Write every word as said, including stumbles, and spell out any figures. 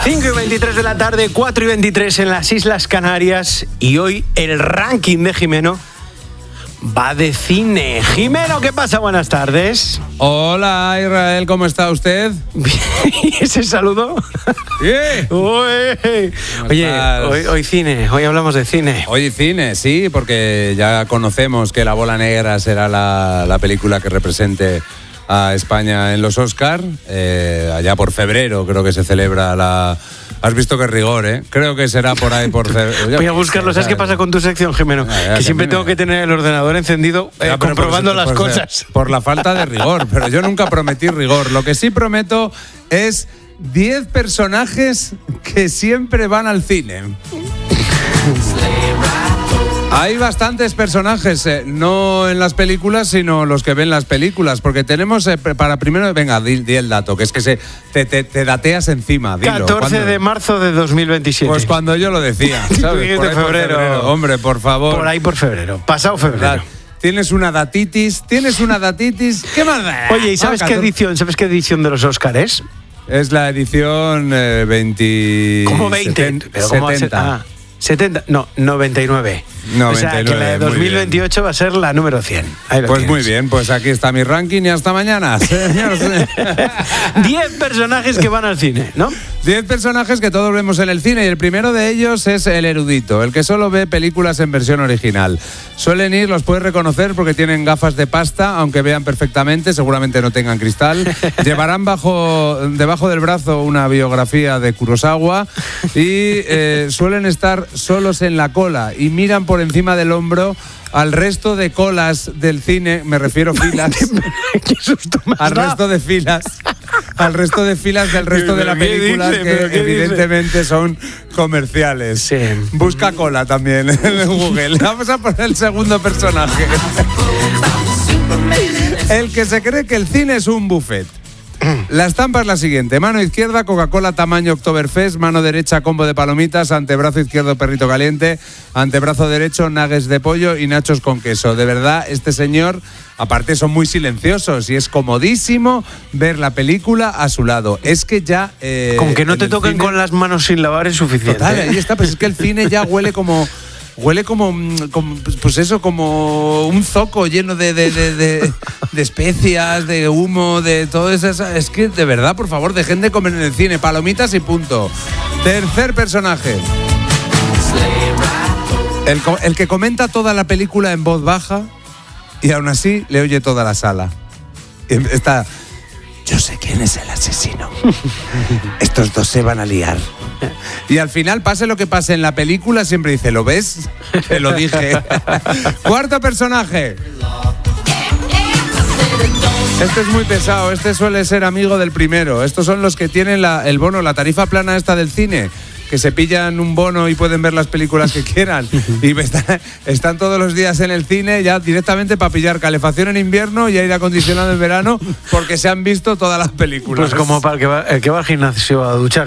cinco y veintitrés de la tarde, cuatro y veintitrés en las Islas Canarias. Y hoy el ranking de Jimeno va de cine. Jimeno, ¿qué pasa? Buenas tardes. Hola, Israel, ¿cómo está usted? ¿Y ese saludo? Yeah. Uy. Oye, hoy, hoy cine, hoy hablamos de cine. Hoy cine, sí, porque ya conocemos que La Bola Negra será la, la película que represente a España en los Oscar. Eh, allá por febrero creo que se celebra la... Has visto que rigor, ¿eh? Creo que será por ahí por febrero. Voy a buscarlo. ¿Sabes qué pasa con tu sección, Jimeno? Ya, ya, que siempre tengo que tener el ordenador encendido eh, ya, comprobando por eso, las por cosas. Por la falta de rigor, pero yo nunca prometí rigor. Lo que sí prometo es diez personajes que siempre van al cine. Hay bastantes personajes, eh, no en las películas, sino los que ven las películas, porque tenemos eh, para primero, venga, di, di el dato, que es que se, te, te, te dateas encima, dilo. catorce de marzo de dos mil veintisiete. Pues cuando yo lo decía, ¿sabes? Por de febrero. Por febrero. Hombre, por favor. Por ahí por febrero, pasado febrero. Tienes una datitis, tienes una datitis, ¿qué más da? Oye, ¿y sabes ah, qué edición, sabes qué edición de los Oscars es? Es la edición eh, veinte... ¿Cómo veinte? setenta. ¿Pero cómo va a ser? Ah, setenta, no, noventa y nueve. noventa y nueve. O sea, que la de dos mil veintiocho va a ser la número cien. Pues tienes. Muy bien, pues aquí está mi ranking y hasta mañana. diez personajes que van al cine, ¿no? diez personajes que todos vemos en el cine y el primero de ellos es el erudito, el que solo ve películas en versión original. Suelen ir, los puedes reconocer porque tienen gafas de pasta, aunque vean perfectamente, seguramente no tengan cristal. Llevarán bajo, debajo del brazo una biografía de Kurosawa y eh, suelen estar solos en la cola y miran por encima del hombro al resto de colas del cine, me refiero filas. Qué susto me has al dado. resto de filas. Al resto de filas del resto de la película que evidentemente dice? Son comerciales. Sí. Busca cola también en Google. Vamos a poner el segundo personaje. El que se cree que el cine es un buffet. La estampa es la siguiente: mano izquierda, Coca-Cola tamaño Oktoberfest; mano derecha, combo de palomitas; antebrazo izquierdo, perrito caliente; antebrazo derecho, nuggets de pollo y nachos con queso. De verdad, este señor, aparte son muy silenciosos y es comodísimo ver la película a su lado. Es que ya... Eh, con que no te toquen cine, con las manos sin lavar es suficiente. Total, ahí está, pues es que el cine ya huele como... Huele como, como, pues eso, como un zoco lleno de, de, de, de, de especias, de humo, de todo eso. Es que, de verdad, por favor, dejen de comer en el cine. Palomitas y punto. Tercer personaje. El, el que comenta toda la película en voz baja y aún así le oye toda la sala. Está... Yo sé quién es el asesino. Estos dos se van a liar. Y al final, pase lo que pase en la película, siempre dice, ¿lo ves? Te lo dije. Cuarto personaje. Este es muy pesado, este suele ser amigo del primero. Estos son los que tienen la, el bono, la tarifa plana esta del cine, que se pillan un bono y pueden ver las películas que quieran. Y están, están todos los días en el cine ya directamente para pillar calefacción en invierno y aire acondicionado en verano porque se han visto todas las películas. Pues como para el que va, el que va al gimnasio a duchar.